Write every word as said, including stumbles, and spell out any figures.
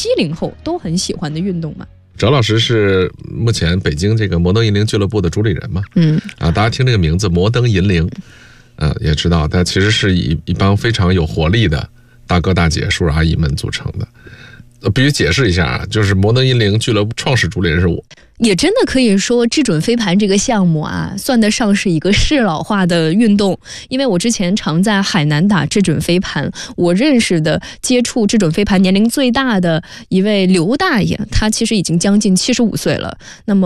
七零后都很喜欢的运动嘛。 翟老师是目前北京这个摩登银铃俱乐部的主理人嘛？嗯，啊，大家听这个名字摩登银铃，呃，也知道，它其实是以一帮非常有活力的大哥大姐、叔叔阿姨们组成的。呃，必须解释一下啊，就是摩登银铃俱乐部创始主理人是我。 也真的可以说制准飞盘这个项目啊，算得上是一个适老化的运动。因为我之前常在海南打制准飞盘，我认识的接触制准飞盘年龄最大的一位刘大爷，他其实已经将近七十五岁了。那么